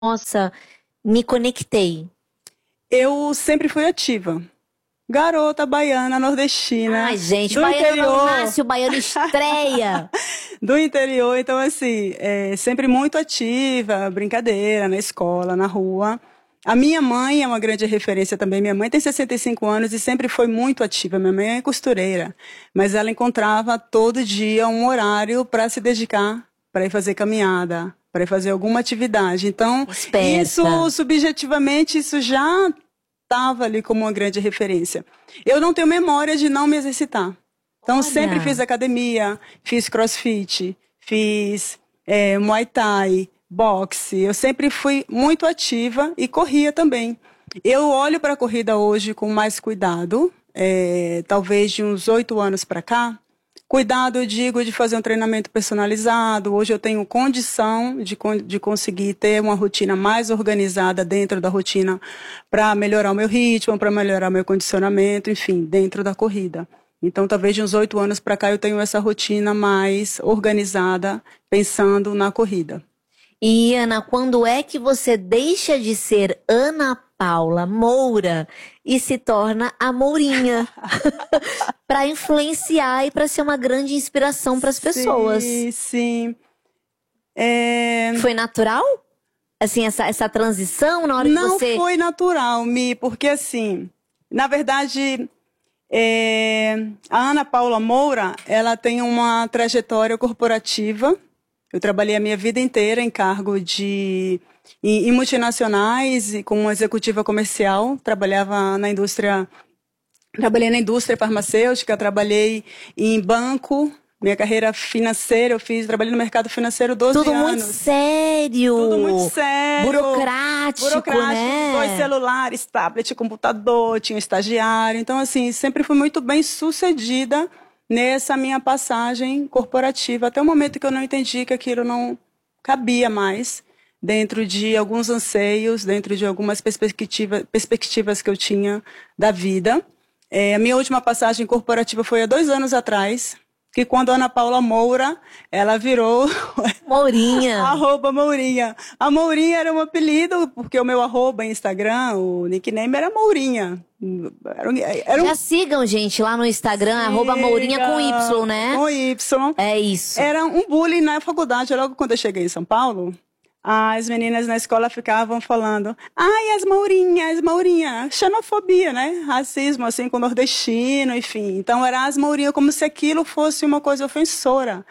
nossa, me conectei? Eu sempre fui ativa. Garota baiana, nordestina. Ai, gente, do baiano interior. não nasce, o baiano estreia. Do interior, então assim, sempre muito ativa, brincadeira, na escola, na rua. A minha mãe é uma grande referência também. Minha mãe tem 65 anos e sempre foi muito ativa. Minha mãe é costureira, mas ela encontrava todo dia um horário para se dedicar, para ir fazer caminhada, para ir fazer alguma atividade. Então, Esperta. isso, subjetivamente, isso já estava ali como uma grande referência. Eu não tenho memória de não me exercitar. Então, Olha. sempre fiz academia, fiz crossfit, fiz muay thai, boxe. Eu sempre fui muito ativa e corria também. Eu olho para a corrida hoje com mais cuidado, talvez de uns 8 anos para cá. Cuidado, eu digo, de fazer um treinamento personalizado. Hoje eu tenho condição de conseguir ter uma rotina mais organizada dentro da rotina para melhorar o meu ritmo, para melhorar o meu condicionamento, enfim, dentro da corrida. Então, talvez de uns 8 anos para cá eu tenho essa rotina mais organizada, pensando na corrida. E, Ana, quando é que você deixa de ser Ana Paula Moura e se torna a Mourinha? Para influenciar e para ser uma grande inspiração para as pessoas. Sim. Foi natural? Assim, essa transição na hora que você... Não foi natural, Mi, porque assim, na verdade, a Ana Paula Moura, ela tem uma trajetória corporativa. Eu trabalhei a minha vida inteira em cargo em multinacionais e como executiva comercial. Trabalhei na indústria farmacêutica, trabalhei em banco. Minha carreira financeira, trabalhei no mercado financeiro 12 anos. Tudo muito sério. Tudo muito sério. Burocrático, né? 2 celulares, tablet, computador, tinha estagiário. Então, assim, sempre fui muito bem sucedida nessa minha passagem corporativa, até o momento que eu não entendi que aquilo não cabia mais dentro de alguns anseios, dentro de algumas perspectivas que eu tinha da vida. A minha última passagem corporativa foi há 2 anos atrás, que quando a Ana Paula Moura, ela virou... Mourinha. @Mourinha. A Mourinha era um apelido, porque o meu @ em Instagram, o nickname era Mourinha. Já sigam, gente, lá no Instagram, @Mourinha com Y, né? Com Y. É isso. Era um bullying na faculdade. Logo quando eu cheguei em São Paulo, as meninas na escola ficavam falando: ai, as Mourinha. Xenofobia, né? Racismo, assim, com nordestino, enfim. Então era as Mourinha, como se aquilo fosse uma coisa ofensora.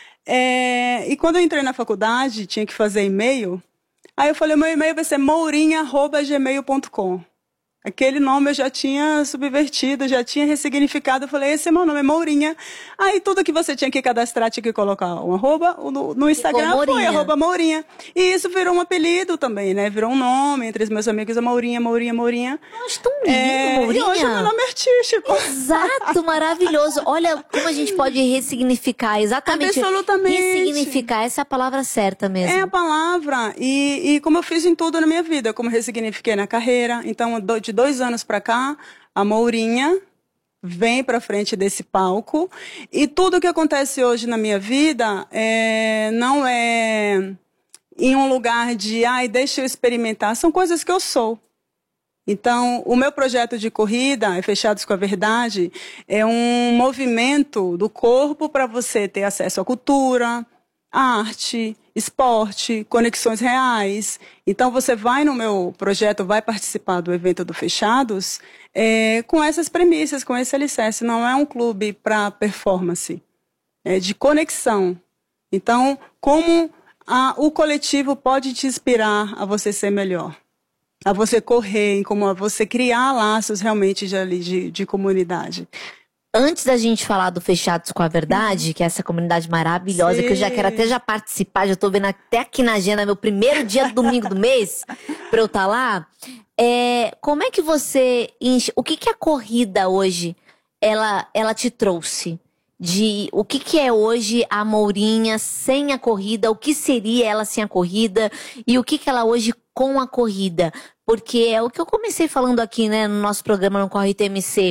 E quando eu entrei na faculdade, tinha que fazer e-mail. Aí eu falei: meu e-mail vai ser mourinha@gmail.com. Aquele nome eu já tinha subvertido, já tinha ressignificado. Eu falei: esse é meu nome, é Mourinha. Aí tudo que você tinha que cadastrar, tinha que colocar um arroba. No Instagram foi @Mourinha. E isso virou um apelido também, né? Virou um nome entre os meus amigos, a Mourinha. Nossa, tão lindo, Mourinha. E hoje é meu nome artístico. Exato, maravilhoso. Olha como a gente pode ressignificar, exatamente. Absolutamente. Ressignificar, essa é a palavra certa mesmo. É a palavra. E como eu fiz em tudo na minha vida, como ressignifiquei na carreira. Então, de 2 anos para cá, a Mourinha vem para frente desse palco. E tudo que acontece hoje na minha vida não é em um lugar de, ai, deixa eu experimentar. São coisas que eu sou. Então, o meu projeto de corrida, Fechados com a Verdade, é um movimento do corpo para você ter acesso à cultura, arte, esporte, conexões reais. Então, você vai no meu projeto, vai participar do evento do Fechados com essas premissas, com esse alicerce. Não é um clube para performance, é de conexão. Então, como o coletivo pode te inspirar a você ser melhor, a você correr, como a você criar laços realmente de comunidade. Antes da gente falar do Fechados com a Verdade, que é essa comunidade maravilhosa, que eu já quero até participar, já tô vendo até aqui na agenda, meu primeiro dia do domingo do mês, pra eu estar lá. Como é que você o que a corrida hoje, ela te trouxe? O que é hoje a Mourinha sem a corrida, o que seria ela sem a corrida e o que ela hoje com a corrida? Porque é o que eu comecei falando aqui, né, no nosso programa no Corre TMC.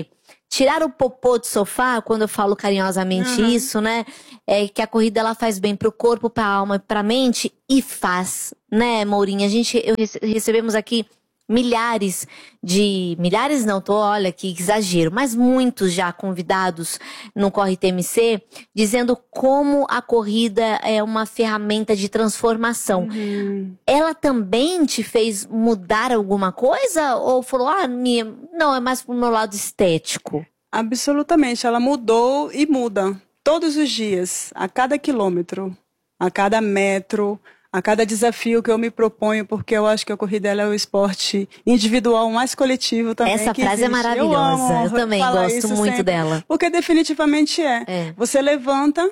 tirar o popô do sofá, quando eu falo carinhosamente isso, né? É que a corrida ela faz bem pro corpo, pra alma, pra mente e faz, né, Mourinha? Recebemos aqui milhares não, olha que exagero, mas muitos já convidados no Corre TMC, dizendo como a corrida é uma ferramenta de transformação. Ela também te fez mudar alguma coisa? Ou falou, não, é mais pro meu lado estético? Absolutamente, ela mudou e muda todos os dias, a cada quilômetro, a cada metro, a cada desafio que eu me proponho, porque eu acho que a corrida ela é o esporte individual mais coletivo também. Essa frase é maravilhosa. Eu também gosto muito dela. Porque definitivamente é. Você levanta,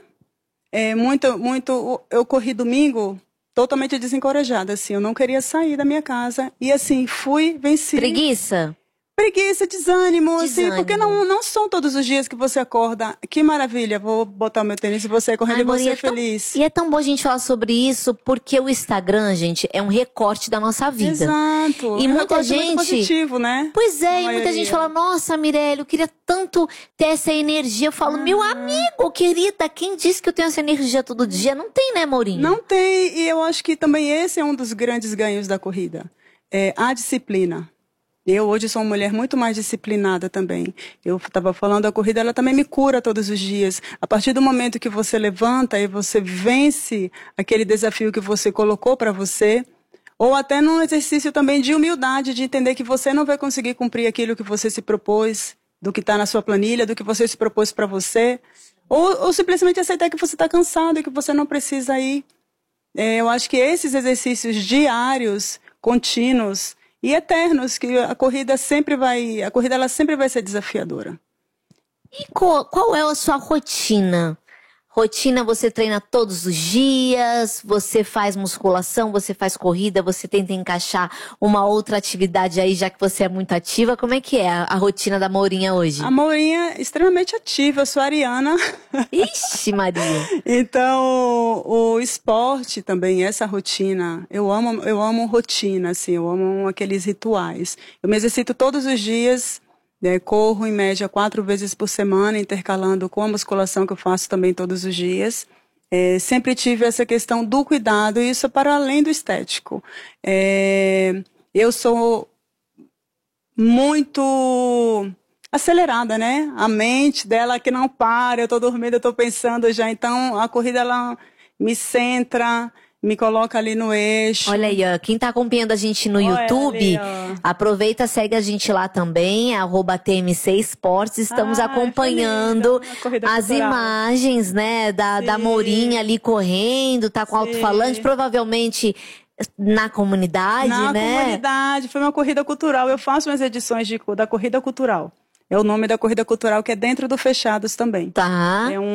eu corri domingo totalmente desencorajada, assim, eu não queria sair da minha casa e assim, venci. Preguiça, desânimo, assim, porque não são todos os dias que você acorda. Que maravilha, vou botar o meu tênis e você correndo e você feliz. E é tão bom a gente falar sobre isso, porque o Instagram, gente, é um recorte da nossa vida. Exato. E muita gente. Muito positivo, né? Pois é, e muita gente fala, nossa, Mirelle, eu queria tanto ter essa energia. Eu falo, meu amigo, querida, quem disse que eu tenho essa energia todo dia? Não tem, né, Mourinho? Não tem, e eu acho que também esse é um dos grandes ganhos da corrida. É a disciplina. Eu hoje sou uma mulher muito mais disciplinada também. Eu estava falando, a corrida ela também me cura todos os dias. A partir do momento que você levanta e você vence aquele desafio que você colocou para você, ou até num exercício também de humildade, de entender que você não vai conseguir cumprir aquilo que você se propôs, do que está na sua planilha, do que você se propôs para você, ou simplesmente aceitar que você está cansado e que você não precisa ir. Eu acho que esses exercícios diários, contínuos, e eternos, que a corrida ela sempre vai ser desafiadora. E qual é a sua rotina? Você treina todos os dias, você faz musculação, você faz corrida, você tenta encaixar uma outra atividade aí, já que você é muito ativa. Como é que é a rotina da Mourinha hoje? A Mourinha é extremamente ativa, eu sou ariana. Ixi, Maria! Então, o esporte também, essa rotina, eu amo rotina, assim, eu amo aqueles rituais. Eu me exercito todos os dias. Corro em média 4 vezes por semana, intercalando com a musculação que eu faço também todos os dias. Sempre tive essa questão do cuidado, e isso é para além do estético. Eu sou muito acelerada, né? A mente dela que não para, eu tô dormindo, eu tô pensando já. Então, a corrida, ela me centra, me coloca ali no eixo. Olha aí, ó, quem tá acompanhando a gente no YouTube, aproveita, segue a gente lá também, @TMC Esportes. Estamos acompanhando as imagens, né, da Mourinha ali correndo, tá com alto-falante, provavelmente na comunidade, né? Na comunidade, foi uma corrida cultural. Eu faço umas edições da corrida cultural. É o nome da corrida cultural, que é dentro do Fechados também. Tá. É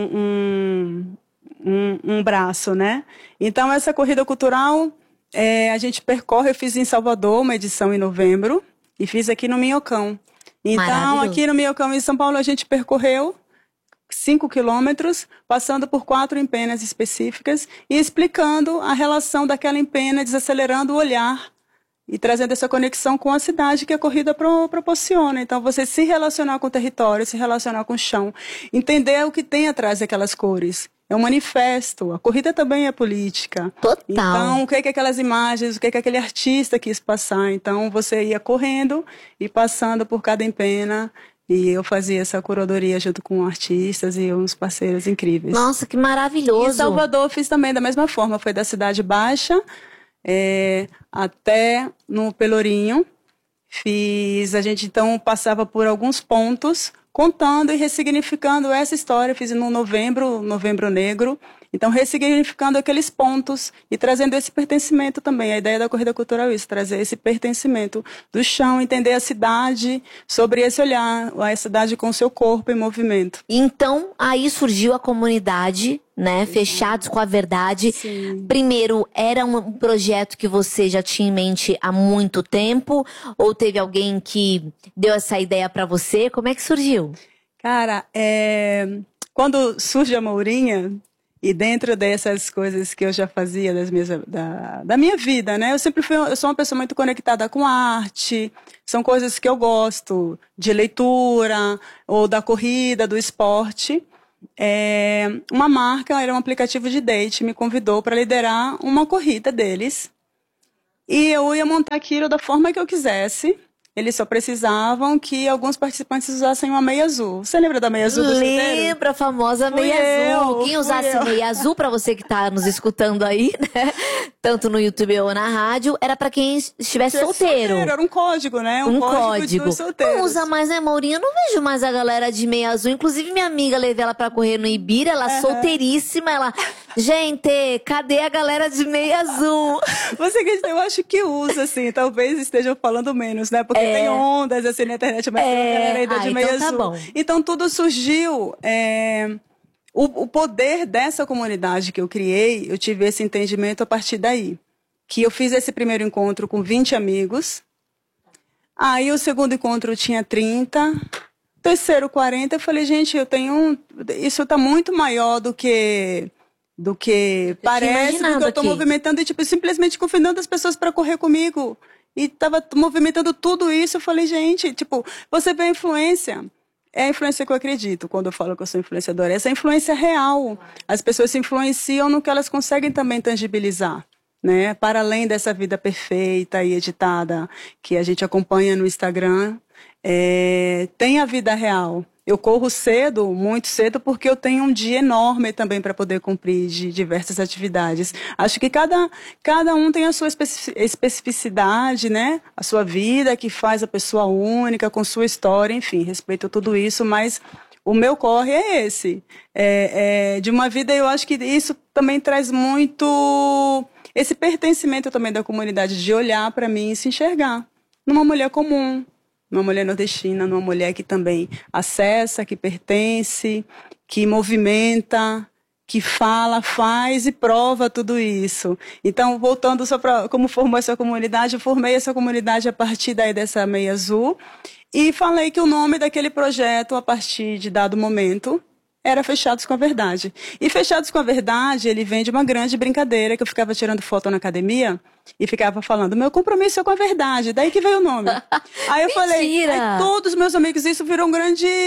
um braço, né? Então, essa corrida cultural, a gente percorre, eu fiz em Salvador uma edição em novembro e fiz aqui no Minhocão. Então, aqui no Minhocão, em São Paulo, a gente percorreu 5 quilômetros, passando por 4 empenas específicas e explicando a relação daquela empena, desacelerando o olhar e trazendo essa conexão com a cidade que a corrida proporciona. Então, você se relacionar com o território, se relacionar com o chão, entender o que tem atrás daquelas cores. É um manifesto. A corrida também é política. Total. Então, o que é que aquelas imagens, o que é que aquele artista quis passar? Então, você ia correndo e passando por cada empena. E eu fazia essa curadoria junto com artistas e uns parceiros incríveis. Nossa, que maravilhoso. Em Salvador, eu fiz também da mesma forma. Foi da Cidade Baixa até no Pelourinho. A gente então passava por alguns pontos, contando e ressignificando essa história. Fiz no Novembro Negro. Então, ressignificando aqueles pontos e trazendo esse pertencimento também. A ideia da corrida cultural é isso, trazer esse pertencimento do chão, entender a cidade sobre esse olhar, a cidade com o seu corpo em movimento. Então, aí surgiu a comunidade, né? Fechados com a Verdade. Sim. Primeiro, era um projeto que você já tinha em mente há muito tempo? Ou teve alguém que deu essa ideia para você? Como é que surgiu? Cara, quando surge a Mourinha, E dentro dessas coisas que eu já fazia da minha vida, né? Eu sou uma pessoa muito conectada com a arte. São coisas que eu gosto, de leitura, ou da corrida, do esporte. Uma marca, era um aplicativo de date, me convidou para liderar uma corrida deles. E eu ia montar aquilo da forma que eu quisesse. Eles só precisavam que alguns participantes usassem uma meia azul. Você lembra da meia azul do chuteiro? Lembra a famosa meia azul. Quem usasse meia azul, pra você que tá nos escutando aí, né? Tanto no YouTube ou na rádio, era pra quem estivesse solteiro. Era um código, né? Um código dos solteiros. Não usa mais, né, Maurinha? Eu não vejo mais a galera de meia azul. Inclusive, minha amiga, levei ela pra correr no Ibira, ela solteiríssima, ela... Gente, cadê a galera de meia azul? Eu acho que usa, assim, talvez estejam falando menos, né? Porque tem ondas, assim, na internet, mas tem a galera ainda de meia azul. Bom. Então, tudo surgiu... O poder dessa comunidade que eu criei, eu tive esse entendimento a partir daí. Que eu fiz esse primeiro encontro com 20 amigos. Aí, o segundo encontro tinha 30. Terceiro, 40. Eu falei, gente, isso tá muito maior do que parece, porque eu tô movimentando e, tipo, simplesmente convidando as pessoas para correr comigo. E tava movimentando tudo isso. Eu falei, gente, tipo, você vê a influência. É a influência que eu acredito quando eu falo que eu sou influenciadora. Essa influência real. As pessoas se influenciam no que elas conseguem também tangibilizar, né? Para além dessa vida perfeita e editada que a gente acompanha no Instagram, tem a vida real. Eu corro cedo, muito cedo, porque eu tenho um dia enorme também para poder cumprir de diversas atividades. Acho que cada um tem a sua especificidade, né? A sua vida, que faz a pessoa única, com sua história, enfim, respeito tudo isso, mas o meu corre é esse. De uma vida, eu acho que isso também traz muito esse pertencimento também da comunidade, de olhar para mim e se enxergar numa mulher comum, numa mulher nordestina, numa mulher que também acessa, que pertence, que movimenta, que fala, faz e prova tudo isso. Então, voltando só para como formou essa comunidade, eu formei essa comunidade a partir daí dessa meia azul e falei que o nome daquele projeto, a partir de dado momento, era Fechados com a Verdade. E Fechados com a Verdade, ele vem de uma grande brincadeira que eu ficava tirando foto na academia e ficava falando, meu compromisso é com a verdade, daí que veio o nome. Aí eu falei, todos os meus amigos, isso virou uma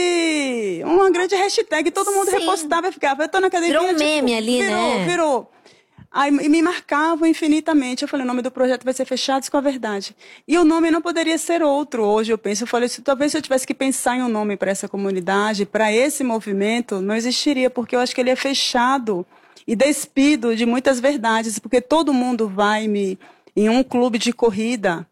grande hashtag, todo mundo repostava e ficava, eu tô na academia. Virou um meme ali, né? Virou. Aí me marcavam infinitamente. Eu falei, o nome do projeto vai ser Fechados com a Verdade. E o nome não poderia ser outro. Hoje eu penso, talvez se eu tivesse que pensar em um nome para essa comunidade, para esse movimento, não existiria, porque eu acho que ele é fechado e despido de muitas verdades, porque todo mundo vai em um clube de corrida,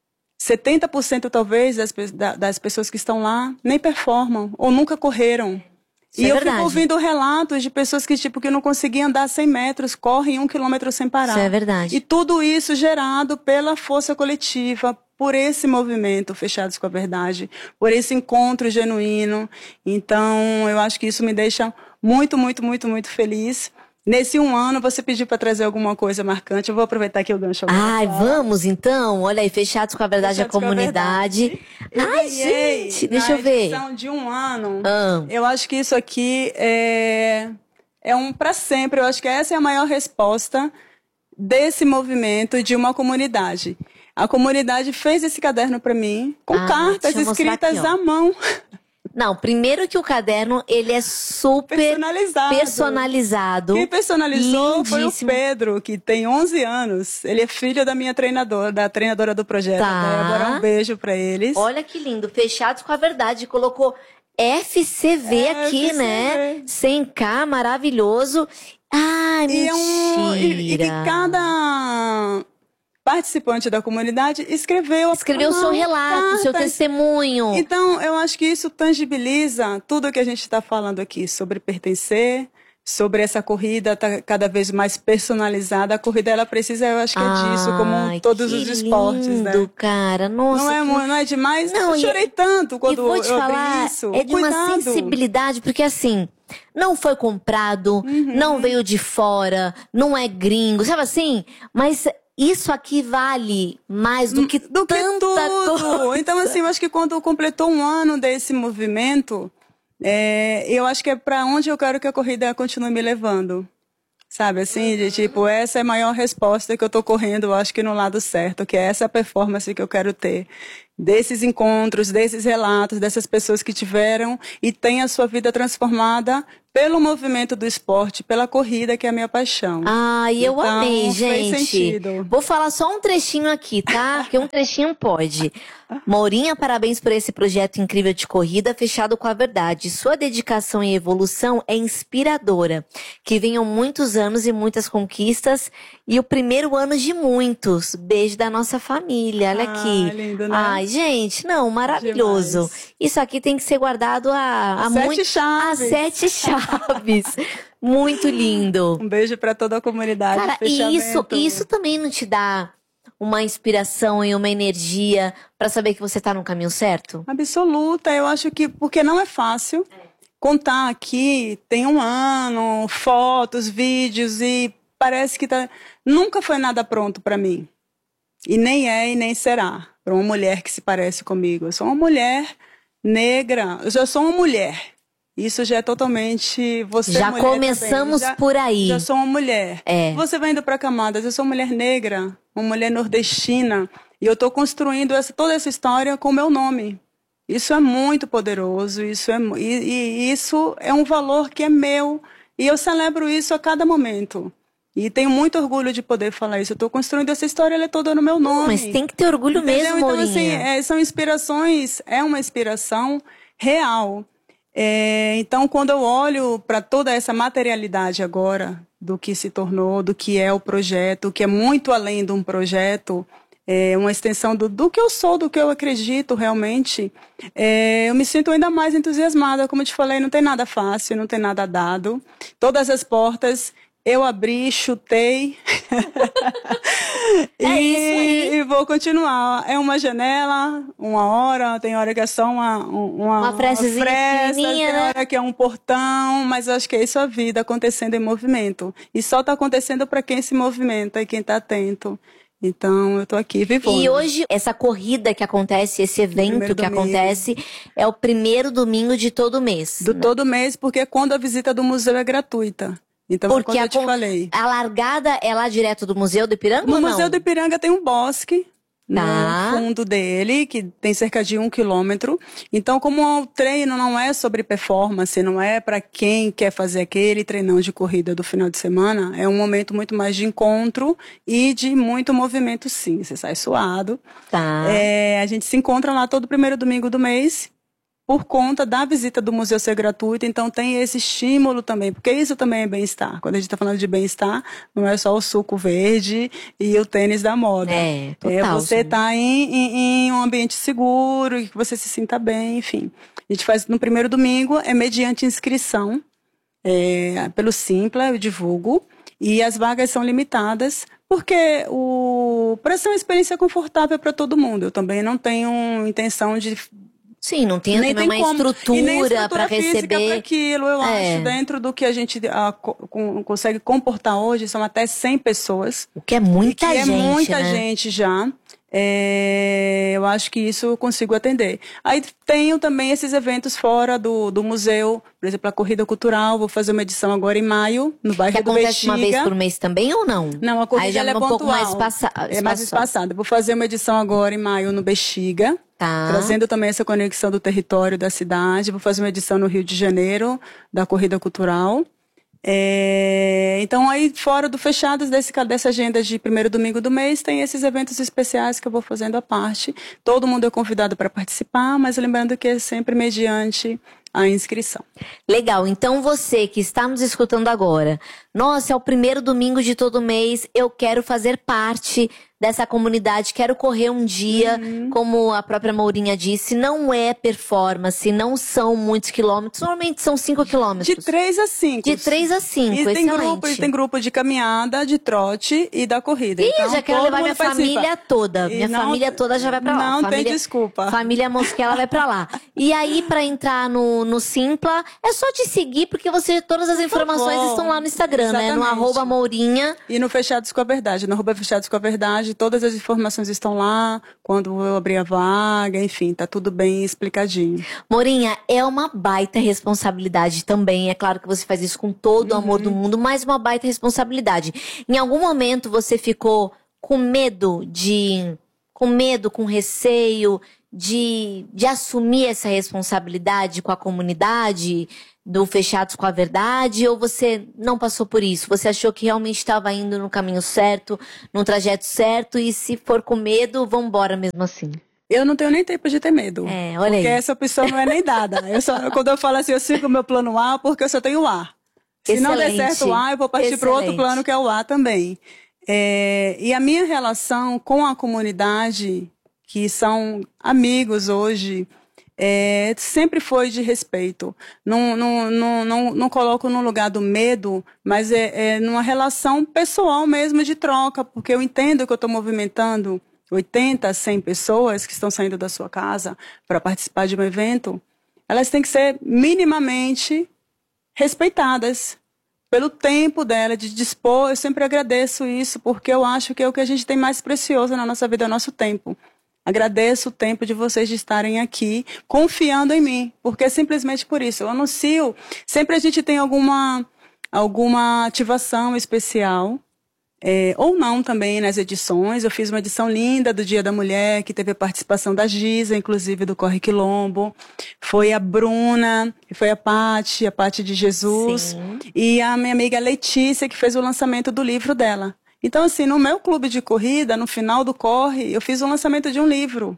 70% talvez das pessoas que estão lá nem performam ou nunca correram. Isso eu fico ouvindo relatos de pessoas que não conseguiam andar 100 metros, correm 1 quilômetro sem parar. Isso é verdade. E tudo isso gerado pela força coletiva, por esse movimento Fechados com a Verdade, por esse encontro genuíno. Então, eu acho que isso me deixa muito, muito, muito, muito feliz. Nesse 1 ano, você pediu para trazer alguma coisa marcante. Eu vou aproveitar aqui o gancho. Vamos então. Olha aí, Fechados com a Verdade, a comunidade. Gente, deixa eu ver. Na edição de 1 ano, eu acho que isso aqui é um para sempre. Eu acho que essa é a maior resposta desse movimento de uma comunidade. A comunidade fez esse caderno para mim, com cartas escritas à mão. Não, primeiro que o caderno, ele é super personalizado. Quem personalizou foi o Pedro, que tem 11 anos. Ele é filho da minha treinadora, da treinadora do projeto. Débora, um beijo pra eles. Olha que lindo, Fechados com a Verdade. Colocou FCV aqui, né? 100K, maravilhoso. Ai, mentira. E que cada participante da comunidade escreveu o seu relato, seu testemunho. Então, eu acho que isso tangibiliza tudo o que a gente está falando aqui sobre pertencer, sobre essa corrida tá cada vez mais personalizada. A corrida, ela precisa, eu acho que é disso, como todos os esportes, né? Cara, nossa. Não é demais? Não, eu chorei tanto quando eu falar, isso. É de uma sensibilidade, porque assim, não foi comprado, não veio de fora, não é gringo, sabe assim? Mas isso aqui vale mais do que tudo. Então, assim, eu acho que quando completou 1 ano desse movimento, eu acho que é para onde eu quero que a corrida continue me levando. Sabe, assim, de tipo, essa é a maior resposta que eu tô correndo, eu acho que no lado certo, que é essa performance que eu quero ter. Desses encontros, desses relatos, dessas pessoas que tiveram e têm a sua vida transformada pelo movimento do esporte, pela corrida, que é a minha paixão. Ai, eu Então, amei, fez gente. sentido. Vou falar só um trechinho aqui, tá? Porque um trechinho pode. Maurinha, parabéns por esse projeto incrível de corrida, fechado com a verdade. Sua dedicação e evolução é inspiradora. Que venham muitos anos e muitas conquistas e o primeiro ano de muitos. Beijo da nossa família, olha aqui. Lindo, né? Ai, gente, não, maravilhoso. Demais. Isso aqui tem que ser guardado a Sete chaves. a 7 chaves. Muito lindo. Um beijo para toda a comunidade. Cara, e isso também não te dá uma inspiração e uma energia pra saber que você tá no caminho certo? Absoluta, eu acho que, porque não é fácil contar aqui, tem um ano, fotos, vídeos, e parece que nunca foi nada pronto para mim. E nem é e nem será, para uma mulher que se parece comigo. Eu sou uma mulher negra, eu já sou uma mulher. Isso já é totalmente você. Já mulher começamos por aí. Já sou uma mulher. É. Você vai indo para camadas. Eu sou uma mulher negra, uma mulher nordestina, e eu estou construindo toda essa história com o meu nome. Isso é muito poderoso. Isso é um valor que é meu, e eu celebro isso a cada momento. E tenho muito orgulho de poder falar isso. Eu estou construindo essa história, ela é toda no meu nome. Mas tem que ter orgulho. Entendeu? Mesmo, então, Maurinha. assim, são inspirações, é uma inspiração real. Então, quando eu olho para toda essa materialidade agora, do que se tornou, do que é o projeto, que é muito além de um projeto, uma extensão do que eu sou, do que eu acredito realmente, eu me sinto ainda mais entusiasmada. Como eu te falei, não tem nada fácil, não tem nada dado. Todas as portas eu abri, chutei e vou continuar. É uma janela, uma hora, tem hora que é só uma fresta, tem hora que é um portão, mas eu acho que é isso a vida acontecendo em movimento. E só está acontecendo para quem se movimenta e quem está atento. Então, eu tô aqui vivendo. E hoje, essa corrida que acontece, esse evento que acontece, é o primeiro domingo de todo mês. Todo mês, porque é quando a visita do museu é gratuita. Então, porque eu te falei. A largada é lá direto do Museu do Ipiranga ou não? No Museu do Ipiranga tem um bosque no Tá. fundo dele, que tem cerca de 1 quilômetro. Então, como o treino não é sobre performance, não é para quem quer fazer aquele treinão de corrida do final de semana, é um momento muito mais de encontro e de muito movimento, sim. Você sai suado. Tá. A gente se encontra lá todo primeiro domingo do mês, por conta da visita do museu ser gratuita. Então tem esse estímulo também, porque isso também é bem-estar. Quando a gente está falando de bem-estar, não é só o suco verde e o tênis da moda. Total, você estar em um ambiente seguro, que você se sinta bem, enfim. A gente faz no primeiro domingo, é mediante inscrição, pelo Simpla, eu divulgo, e as vagas são limitadas, porque para ser uma experiência confortável para todo mundo. Eu também não tenho intenção de... Sim, não tem uma estrutura para receber para aquilo. Eu acho, dentro do que a gente consegue comportar hoje, são até 100 pessoas. O que é muita gente, é muita né? gente já. Eu acho que isso eu consigo atender. Aí tenho também esses eventos fora do museu, por exemplo, a Corrida Cultural. Vou fazer uma edição agora em maio, no bairro do Bexiga. Acontece uma vez por mês também ou não? Não, a corrida aí já é um pontual. pouco mais É mais espaçada. Vou fazer uma edição agora em maio no Bexiga. Tá. Trazendo também essa conexão do território da cidade. Vou fazer uma edição no Rio de Janeiro, da Corrida Cultural. Então, aí, fora do fechados dessa agenda de primeiro domingo do mês, tem esses eventos especiais que eu vou fazendo à parte. Todo mundo é convidado para participar, mas lembrando que é sempre mediante a inscrição. Legal, então você que está nos escutando agora, nossa, é o primeiro domingo de todo mês, eu quero fazer parte dessa comunidade, quero correr um dia, como a própria Maurinha disse, não é performance, não são muitos quilômetros, normalmente são 5 quilômetros. De 3 a 5. De 3 a 5, e tem grupo de caminhada, de trote e da corrida. Então, já quero levar minha família toda, família toda já vai pra lá. Não tem desculpa. Família Mosquela vai pra lá. E aí, pra entrar no no Simpla. É só te seguir, porque todas as informações estão lá no Instagram, né? No @Mourinha. E no Fechados com a Verdade, no @Fechados com a Verdade, todas as informações estão lá, quando eu abrir a vaga, enfim, tá tudo bem explicadinho. Mourinha, é uma baita responsabilidade também. É claro que você faz isso com todo o amor do mundo, mas uma baita responsabilidade. Em algum momento você ficou com medo, com receio de assumir essa responsabilidade com a comunidade do Fechados com a Verdade, ou você não passou por isso? Você achou que realmente estava indo no caminho certo, no trajeto certo, e se for com medo, vambora mesmo assim? Eu não tenho nem tempo de ter medo. Olha aí. Porque essa opção não é nem dada. Quando eu falo assim, eu sigo o meu plano A, porque eu só tenho o A. Se não der certo o A, eu vou partir para o outro plano, que é o A também. E a minha relação com a comunidade, que são amigos hoje, sempre foi de respeito. Não coloco no lugar do medo, mas numa relação pessoal mesmo de troca, porque eu entendo que eu estou movimentando 80, 100 pessoas que estão saindo da sua casa para participar de um evento. Elas têm que ser minimamente respeitadas pelo tempo dela, de dispor. Eu sempre agradeço isso, porque eu acho que é o que a gente tem mais precioso na nossa vida, é o nosso tempo. Agradeço o tempo de vocês de estarem aqui, confiando em mim, porque é simplesmente por isso. Eu anuncio, sempre a gente tem alguma ativação especial, ou não também nas edições. Eu fiz uma edição linda do Dia da Mulher, que teve a participação da Giza, inclusive do Corre Quilombo. Foi a Bruna, foi a Paty de Jesus. Sim. E a minha amiga Letícia, que fez o lançamento do livro dela. Então, assim, no meu clube de corrida, no final do Corre, eu fiz o lançamento de um livro.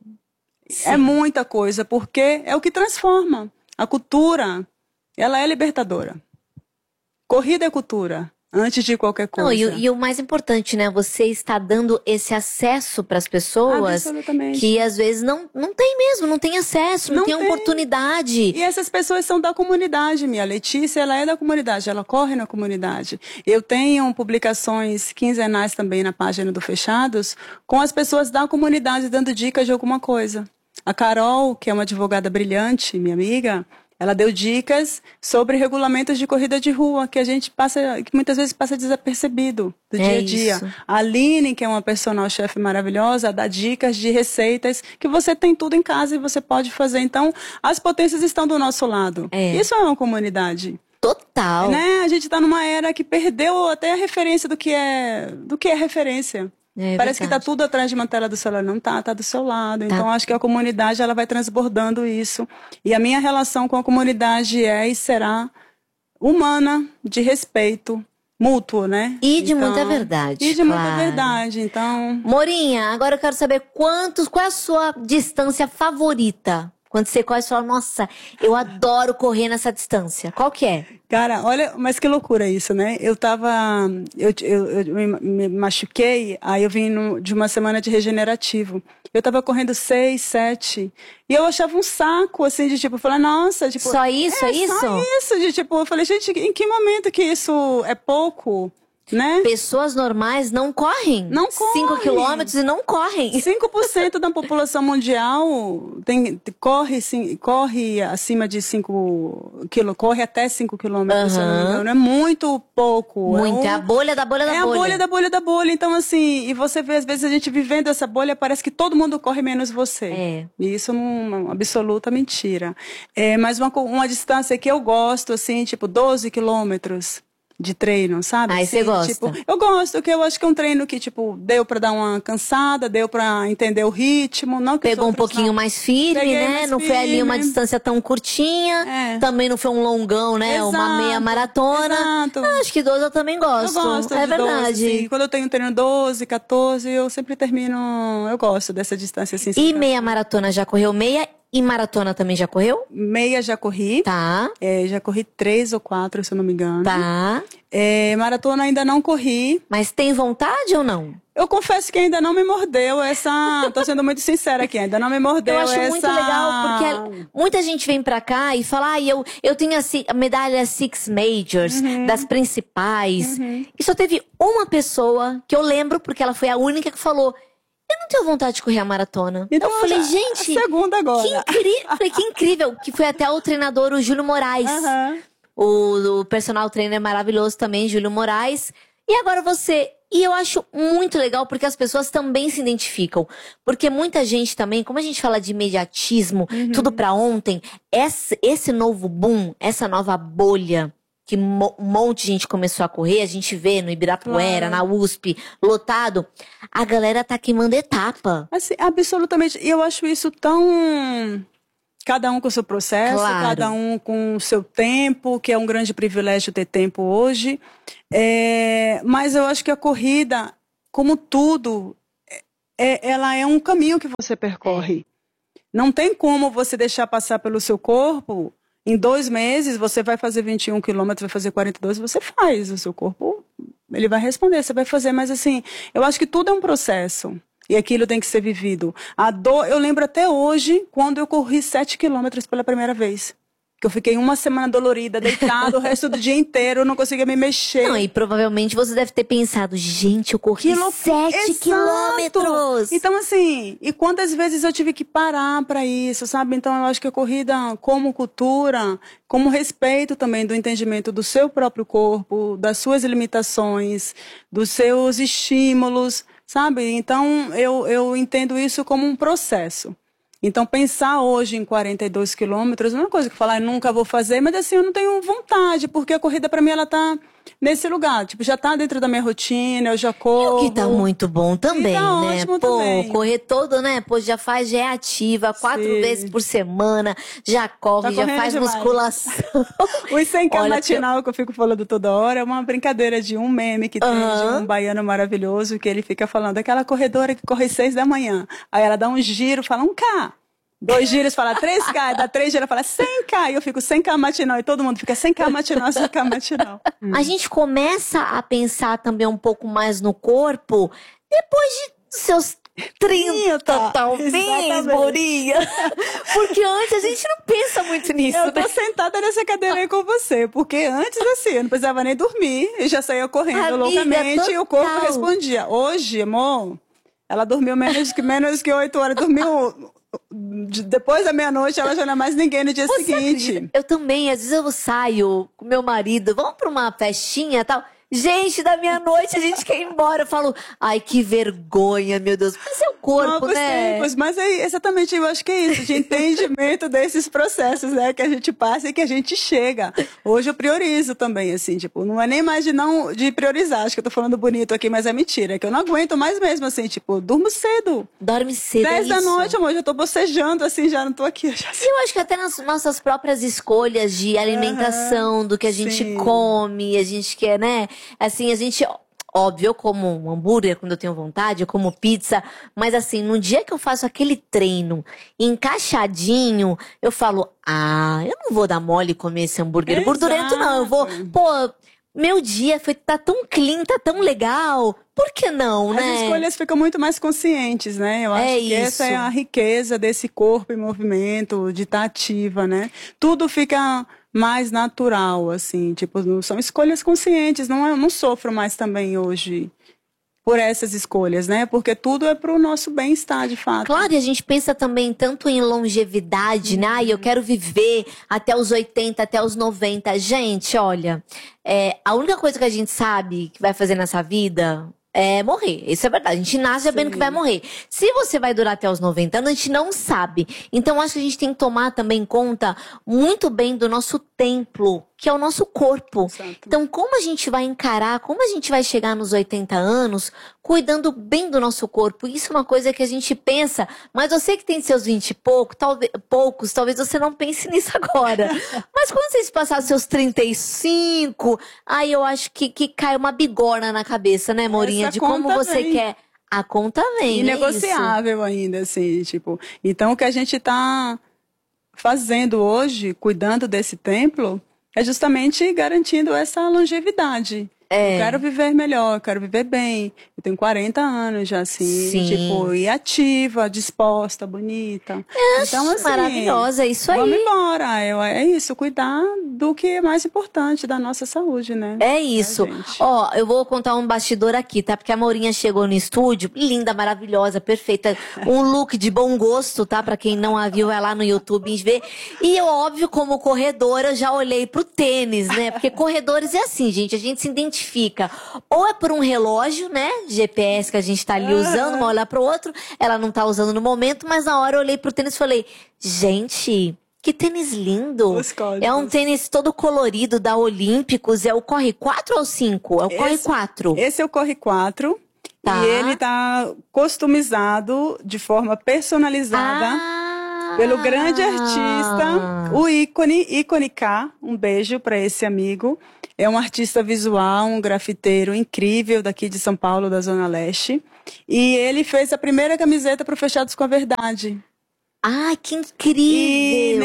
É muita coisa, porque é o que transforma. A cultura, ela é libertadora. Corrida é cultura. Antes de qualquer coisa. Não, e o mais importante, né? Você está dando esse acesso para as pessoas que às vezes não tem mesmo, não tem acesso, não tem oportunidade. E essas pessoas são da comunidade, minha Letícia, ela é da comunidade, ela corre na comunidade. Eu tenho publicações quinzenais também na página do Fechados, com as pessoas da comunidade dando dicas de alguma coisa. A Carol, que é uma advogada brilhante, minha amiga, ela deu dicas sobre regulamentos de corrida de rua, que que muitas vezes passa desapercebido do dia a dia. Isso. A Aline, que é uma personal chef maravilhosa, dá dicas de receitas que você tem tudo em casa e você pode fazer. Então, as potências estão do nosso lado. Isso é uma comunidade. Total. Né? A gente está numa era que perdeu até a referência do que é referência. Parece que tá tudo atrás de uma tela do celular. Não tá do seu lado. Então, acho que a comunidade, ela vai transbordando isso. E a minha relação com a comunidade é e será humana, de respeito mútuo, né? E de muita verdade. E de muita verdade, então... Mourinha, agora eu quero saber qual é a sua distância favorita? Quando você corre, você fala, nossa, eu adoro correr nessa distância. Qual que é? Cara, olha, mas que loucura isso, né? Eu me machuquei, aí eu vim de uma semana de regenerativo. Eu tava correndo 6, 7, e eu achava um saco, assim, de tipo, falar, nossa, tipo... Só isso, Só isso, de tipo, eu falei, gente, em que momento que isso é pouco? Né? Pessoas normais não correm. Não correm. 5 quilômetros e não correm. 5% da população mundial corre acima de 5 quilômetros, corre até 5 quilômetros, se eu não me engano. É muito pouco. Muito, é a bolha da bolha da bolha. É a bolha da bolha da bolha. Então, assim, e você vê, às vezes, a gente vivendo essa bolha, parece que todo mundo corre menos você. E isso é uma absoluta mentira. Mas uma distância que eu gosto, assim, tipo 12 quilômetros. De treino, sabe? Aí você gosta? Tipo, eu gosto, porque eu acho que é um treino que, tipo, deu pra dar uma cansada, deu pra entender o ritmo. Não que pegou um pouquinho mais firme, né? Não foi ali uma distância tão curtinha. Também não foi um longão, né? Exato, uma meia maratona. Exato. Acho que 12 eu também gosto. Eu gosto é de verdade. 12, sim. Quando eu tenho treino 12, 14, eu sempre termino... Eu gosto dessa distância assim. E meia maratona, já correu meia? E maratona também já correu? Meia já corri. Tá. Já corri 3 ou 4, se eu não me engano. Tá. Maratona ainda não corri. Mas tem vontade ou não? Eu confesso que ainda não me mordeu essa... Tô sendo muito sincera aqui, ainda não me mordeu essa... Eu acho muito legal, porque muita gente vem pra cá e fala, eu tenho a medalha Six Majors, das principais. E só teve uma pessoa que eu lembro, porque ela foi a única que falou, eu não tenho vontade de correr a maratona. Então, eu falei, gente, a segunda agora. Que incrível, que foi até o treinador, o Júlio Moraes. O personal trainer maravilhoso também, Júlio Moraes. E agora você. E eu acho muito legal porque as pessoas também se identificam. Porque muita gente também, como a gente fala de imediatismo, tudo pra ontem, esse novo boom, essa nova bolha que um monte de gente começou a correr, a gente vê no Ibirapuera, na USP, lotado, a galera tá queimando etapa. Assim, absolutamente. E eu acho isso tão... Cada um com o seu processo, cada um com o seu tempo, que é um grande privilégio ter tempo hoje. Mas eu acho que a corrida, como tudo, ela é um caminho que você percorre. Não tem como você deixar passar pelo seu corpo. Em 2 meses, você vai fazer 21 quilômetros, vai fazer 42, você faz. O seu corpo, ele vai responder, você vai fazer. Mas assim, eu acho que tudo é um processo. E aquilo tem que ser vivido. A dor, eu lembro até hoje, quando eu corri 7 quilômetros pela primeira vez. Que eu fiquei 1 semana dolorida, deitada, o resto do dia inteiro, eu não conseguia me mexer. Não, e provavelmente você deve ter pensado, gente, eu corri 7 quilômetros. Então, assim, e quantas vezes eu tive que parar pra isso, sabe? Então, eu acho que a corrida, como cultura, como respeito também do entendimento do seu próprio corpo, das suas limitações, dos seus estímulos, sabe? Então, eu entendo isso como um processo. Então, pensar hoje em 42 quilômetros não é uma coisa que eu falar, nunca vou fazer, mas assim, eu não tenho vontade, porque a corrida pra mim, ela tá nesse lugar. Tipo, já tá dentro da minha rotina, eu já corro. E o que tá muito bom também, tá né? Ótimo também. Correr todo, né? Pô, já é ativa 4 vezes por semana, já corre, já faz demais. Musculação. O 100K matinal que eu fico falando toda hora é uma brincadeira de um meme que tem de um baiano maravilhoso, que ele fica falando, aquela corredora que corre 6 da manhã. Aí ela dá um giro, fala 1K. 2 giros fala 3K, dá 3 giros fala 100K, e eu fico 100K matinal, e todo mundo fica 100K matinal, 100K matinal. A gente começa a pensar também um pouco mais no corpo depois de seus 30, talvez, Morinha. Porque antes a gente não pensa muito nisso. Eu tô sentada nessa cadeira aí com você, porque antes assim, eu não precisava nem dormir, eu já saía correndo loucamente e o corpo respondia. Hoje, amor, ela dormiu menos que 8 horas, dormiu... Depois da meia-noite, ela já não é mais ninguém no dia seguinte. Eu também, às vezes eu saio com meu marido, vamos pra uma festinha e tal. Gente, da meia-noite a gente quer ir embora. Eu falo, ai, que vergonha, meu Deus. Mas é o corpo, né? Tempos, mas é exatamente, eu acho que é isso, de entendimento desses processos, né? Que a gente passa e que a gente chega. Hoje eu priorizo também, assim, tipo, não é nem mais de priorizar. Acho que eu tô falando bonito aqui, mas é mentira. É que eu não aguento mais mesmo, assim, tipo, durmo cedo. Dorme cedo, 10 da noite, amor, já tô bocejando, assim, já não tô aqui. Eu acho que até nas nossas próprias escolhas de alimentação, do que a gente come, a gente quer, né? Assim, a gente, óbvio, eu como um hambúrguer quando eu tenho vontade, eu como pizza, mas assim, no dia que eu faço aquele treino encaixadinho, eu falo, eu não vou dar mole e comer esse hambúrguer gordurento, não, eu vou, meu dia tá tão clean, tá tão legal, por que não, né? As escolhas ficam muito mais conscientes, né? Eu acho que essa é a riqueza desse corpo em movimento, de estar ativa, né? Tudo fica... mais natural, assim, tipo, são escolhas conscientes, eu não sofro mais também hoje por essas escolhas, né, porque tudo é pro nosso bem-estar, de fato. Claro, e a gente pensa também tanto em longevidade, né, eu quero viver até os 80, até os 90, gente, olha, a única coisa que a gente sabe que vai fazer nessa vida... é morrer, isso é verdade, a gente nasce sabendo que vai morrer. Se você vai durar até os 90 anos, a gente não sabe. Então, acho que a gente tem que tomar também conta muito bem do nosso templo, que é o nosso corpo. Exato. Então, como a gente vai encarar, como a gente vai chegar nos 80 anos, cuidando bem do nosso corpo? Isso é uma coisa que a gente pensa, mas você que tem seus 20 e poucos, talvez você não pense nisso agora. Mas quando vocês passarem seus 35, aí eu acho que cai uma bigorna na cabeça, né, Morinha? De como você quer. A conta vem, inegociável ainda, assim, tipo. Então, o que a gente tá fazendo hoje, cuidando desse templo, é justamente garantindo essa longevidade. Eu quero viver melhor, eu quero viver bem. Eu tenho 40 anos já, assim, Sim. tipo, e ativa, disposta, bonita. Então, assim, Maravilhosa, é isso aí. Vamos embora. É isso, cuidar do que é mais importante, da nossa saúde, né? É isso. Gente. Ó, eu vou contar um bastidor aqui, tá? Porque a Maurinha chegou no estúdio, linda, maravilhosa, perfeita. Um look de bom gosto, tá? Pra quem não a viu, vai lá no YouTube e vê. E eu, óbvio, como corredora, já olhei pro tênis, né? Porque corredores é assim, gente, a gente se identifica. Ou é por um relógio, né? GPS que a gente tá ali usando, uma olhar pro outro. Ela não tá usando no momento, mas na hora eu olhei pro tênis e falei, gente... Que tênis lindo! Os códigos. É um tênis todo colorido da Olímpicos. É o Corre 4 ou 5? É o Corre 4. Esse é o Corre 4. Tá. E ele tá customizado de forma personalizada pelo grande artista, o Ícone K. Um beijo para esse amigo. É um artista visual, um grafiteiro incrível daqui de São Paulo, da Zona Leste. E ele fez a primeira camiseta para o Fechados com a Verdade. Ai, que incrível!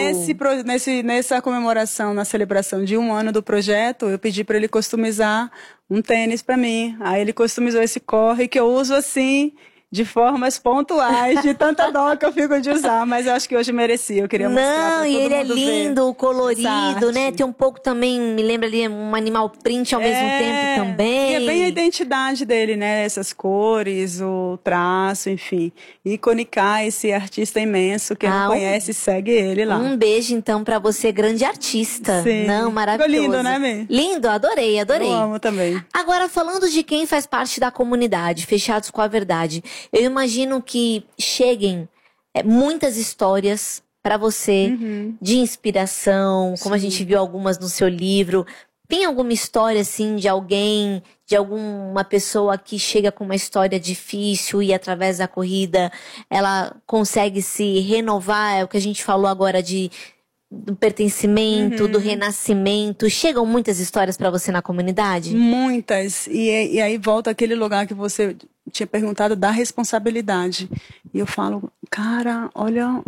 E nessa comemoração, na celebração de 1 ano do projeto, eu pedi para ele customizar um tênis para mim. Aí ele customizou esse corre que eu uso assim, de formas pontuais, de tanta dó que eu fico de usar, mas eu acho que hoje merecia, eu queria mostrar pra todo e ele é mundo lindo, ver colorido, né? arte. Tem um pouco também, me lembra ali, um animal print ao mesmo tempo também. E é bem a identidade dele, né? Essas cores, o traço, enfim. Ícone K, esse artista imenso, quem não conhece, segue ele lá. Um beijo, então, pra você, grande artista. Sim. Não, maravilhoso. Ficou lindo, né, Mi? Lindo, adorei. Eu amo também. Agora, falando de quem faz parte da comunidade, Fechados com a Verdade, eu imagino que cheguem muitas histórias para você de inspiração, como a gente viu algumas no seu livro. Tem alguma história, assim, de alguém, de alguma pessoa que chega com uma história difícil e através da corrida ela consegue se renovar? É o que a gente falou agora do pertencimento, do renascimento. Chegam muitas histórias para você na comunidade? Muitas. E aí volta aquele lugar que você tinha perguntado da responsabilidade. E eu falo, cara, olha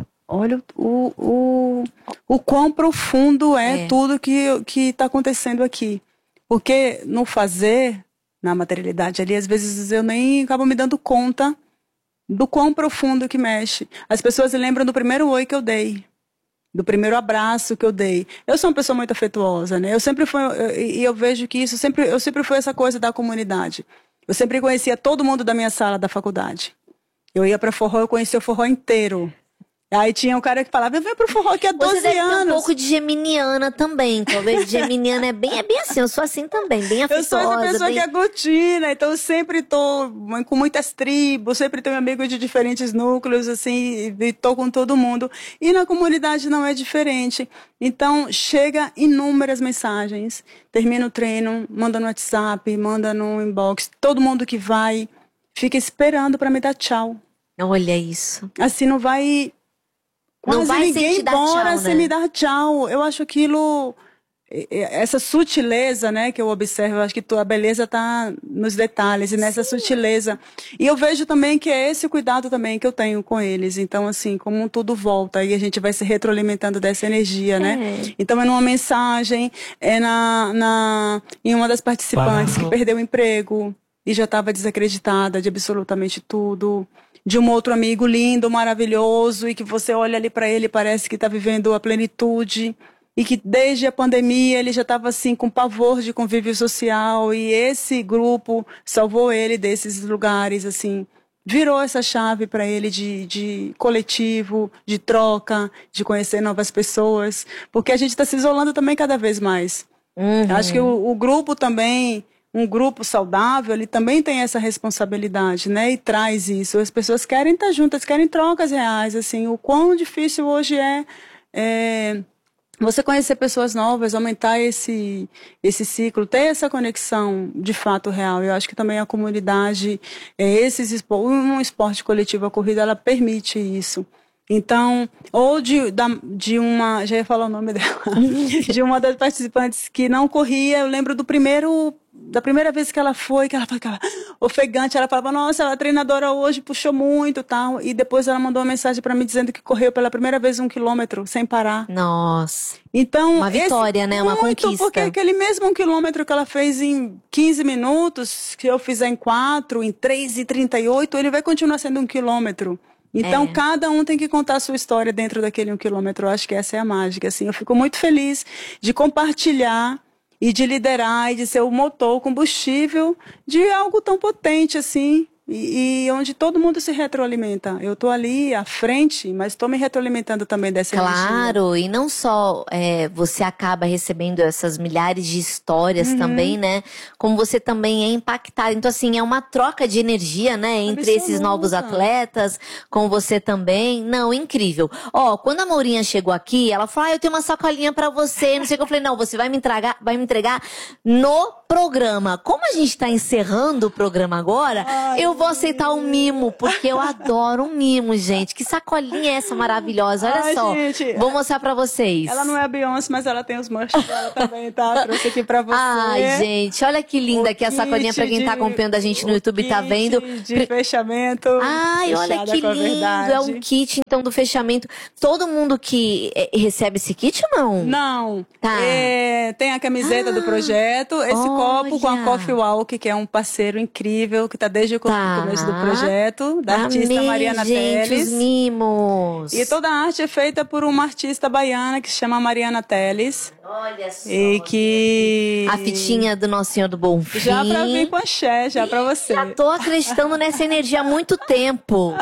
o quão profundo é tudo que está acontecendo aqui. Porque no fazer, na materialidade ali, às vezes eu nem acabo me dando conta do quão profundo que mexe. As pessoas lembram do primeiro oi que eu dei, do primeiro abraço que eu dei. Eu sou uma pessoa muito afetuosa, né? Eu sempre fui, e eu vejo que eu sempre fui essa coisa da comunidade. Eu sempre conhecia todo mundo da minha sala da faculdade. Eu ia pra forró, eu conhecia o forró inteiro. Aí tinha um cara que falava, eu venho pro forró aqui há 12 Você deve anos. ter um pouco de geminiana também, talvez. Geminiana é bem assim, eu sou assim também, bem afetuosa. Eu sou essa pessoa que aglutina, então eu sempre tô com muitas tribos, sempre tenho amigos de diferentes núcleos, assim, e tô com todo mundo. E na comunidade não é diferente. Então, chega inúmeras mensagens, termina o treino, manda no WhatsApp, manda no inbox, todo mundo que vai fica esperando pra me dar tchau. Olha isso. Assim, não vai... Não vai ninguém sem te dar embora tchau, sem né? me dar tchau. Eu acho aquilo... Essa sutileza, né, que eu observo, eu acho que a beleza tá nos detalhes e nessa sutileza. E eu vejo também que é esse o cuidado também que eu tenho com eles. Então, assim, como tudo volta e a gente vai se retroalimentando dessa energia, né? Então, é numa mensagem, em uma das participantes que perdeu o emprego e já estava desacreditada de absolutamente tudo. De um outro amigo lindo, maravilhoso, e que você olha ali para ele e parece que está vivendo a plenitude, e que desde a pandemia ele já estava assim com pavor de convívio social, e esse grupo salvou ele desses lugares, assim, virou essa chave para ele de coletivo, de troca, de conhecer novas pessoas, porque a gente está se isolando também cada vez mais. Acho que o grupo também... Um grupo saudável, ele também tem essa responsabilidade, né? E traz isso. As pessoas querem estar juntas, querem trocas reais, assim. O quão difícil hoje é você conhecer pessoas novas, aumentar esse ciclo, ter essa conexão de fato real. Eu acho que também a comunidade, um esporte coletivo, a corrida, ela permite isso. Então, ou de uma, já ia falar o nome dela, de uma das participantes que não corria, eu lembro do primeiro da primeira vez que ela foi, que ela ficava ofegante, ela falava, nossa, a treinadora hoje puxou muito e tal. E depois ela mandou uma mensagem pra mim dizendo que correu pela primeira vez 1 quilômetro sem parar. Nossa. Então, uma vitória, né? Uma conquista. Porque aquele mesmo 1 quilômetro que ela fez em 15 minutos, que eu fizer em 4, em 3:38, ele vai continuar sendo 1 quilômetro. Então, cada um tem que contar a sua história dentro daquele 1 quilômetro. Eu acho que essa é a mágica, assim. Eu fico muito feliz de compartilhar e de liderar e de ser o motor, o combustível de algo tão potente, assim. E onde todo mundo se retroalimenta. Eu tô ali à frente, mas tô me retroalimentando também dessa energia. Claro, e não só você acaba recebendo essas milhares de histórias também, né? Como você também é impactado. Então, assim, é uma troca de energia, né? Entre esses novos atletas, com você também. Não, incrível. Ó, quando a Mourinha chegou aqui, ela falou, eu tenho uma sacolinha pra você. Não sei o que. Eu falei, não, você vai me entregar no programa. Como a gente tá encerrando o programa agora, eu vou aceitar um mimo, porque eu adoro um mimo, gente. Que sacolinha é essa maravilhosa? Olha só. Gente, vou mostrar pra vocês. Ela não é a Beyoncé, mas ela tem os merch dela também, tá? Trouxe aqui pra você. Ai, gente, olha que linda aqui a sacolinha pra quem tá acompanhando a gente no YouTube, tá vendo? De fechamento. Ai, olha que lindo. É um kit, então, do fechamento. Todo mundo que recebe esse kit ou não? Não. Tá. Tem a camiseta do projeto, esse copo com a Coffee Walk, que é um parceiro incrível, que tá desde o começo do projeto, da artista Mariana Teles. Os mimos. E toda a arte é feita por uma artista baiana que se chama Mariana Teles. Olha só. E que... a fitinha do Nosso Senhor do Bom Fim. Já pra vir com axé, já pra você. Já tô acreditando nessa energia há muito tempo.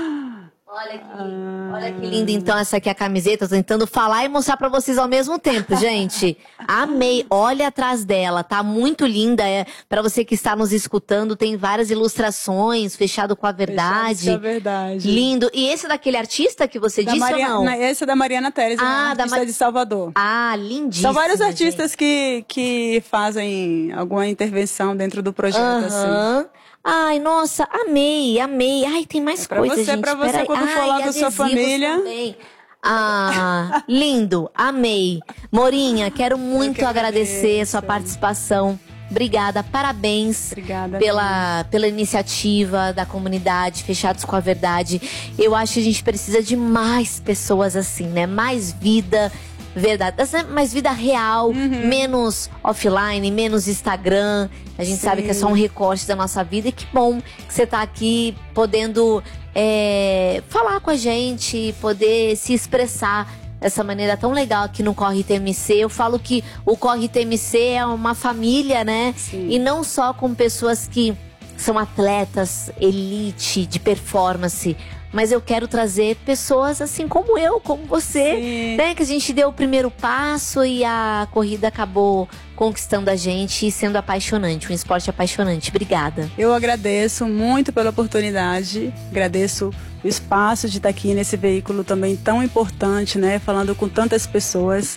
Olha que linda, então, essa aqui é a camiseta. Tô tentando falar e mostrar pra vocês ao mesmo tempo, gente. Amei. Olha atrás dela, tá muito linda. Pra você que está nos escutando, tem várias ilustrações, fechado com a verdade. Fechado com a verdade. Lindo. E esse é daquele artista que você disse ou não? Esse é da Mariana Teles, artista de Salvador. Ah, lindíssimo. São vários artistas que fazem alguma intervenção dentro do projeto, assim. Ai, nossa, amei. Ai, tem mais coisas, gente. Pra você, quando for lá com sua família. Também. Ah, lindo, amei. Mourinha, quero muito agradecer a sua participação. Obrigada, parabéns. Obrigada, pela iniciativa da comunidade Fechados com a Verdade. Eu acho que a gente precisa de mais pessoas assim, né? Mais vida verdade, mais vida real, menos offline, menos Instagram. A gente sabe que é só um recorte da nossa vida. E que bom que você tá aqui podendo falar com a gente, poder se expressar dessa maneira tão legal aqui no Corre TMC. Eu falo que o Corre TMC é uma família, né? Sim. E não só com pessoas que são atletas, elite, de performance, mas eu quero trazer pessoas assim como eu, como você, né? Que a gente deu o primeiro passo e a corrida acabou conquistando a gente e sendo apaixonante, um esporte apaixonante. Obrigada. Eu agradeço muito pela oportunidade, agradeço o espaço de estar aqui nesse veículo também tão importante, né? Falando com tantas pessoas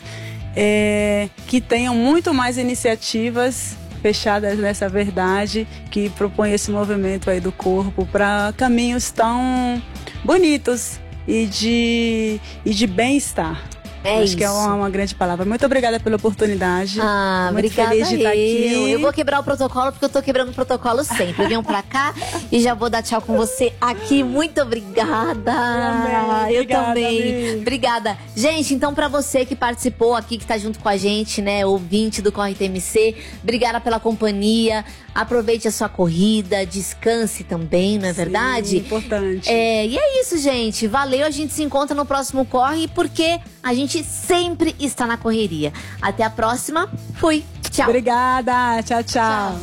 que tenham muito mais iniciativas fechadas nessa verdade, que propõe esse movimento aí do corpo para caminhos tão bonitos e de bem-estar. Acho que é uma grande palavra. Muito obrigada pela oportunidade. Muito obrigada feliz de estar aqui. Eu vou quebrar o protocolo porque eu tô quebrando o protocolo sempre. Venham pra cá e já vou dar tchau com você aqui. Muito obrigada. Eu também. Obrigada. Gente, então pra você que participou aqui, que tá junto com a gente, né, ouvinte do Corre TMC, obrigada pela companhia. Aproveite a sua corrida, descanse também, não é verdade? Importante. E é isso, gente. Valeu, a gente se encontra no próximo Corre, porque a gente sempre está na correria. Até a próxima. Fui. Tchau. Obrigada. Tchau.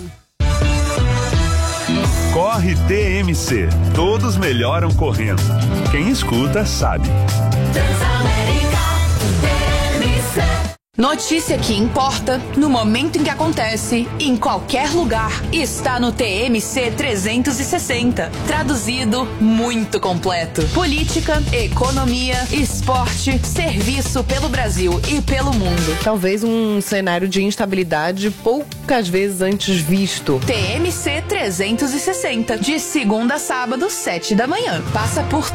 Corre TMC. Todos melhoram correndo. Quem escuta sabe. Notícia que importa, no momento em que acontece, em qualquer lugar, está no TMC 360. Traduzido, muito completo. Política, economia, esporte, serviço pelo Brasil e pelo mundo. Talvez um cenário de instabilidade poucas vezes antes visto. TMC 360, de segunda a sábado, 7 da manhã. Passa por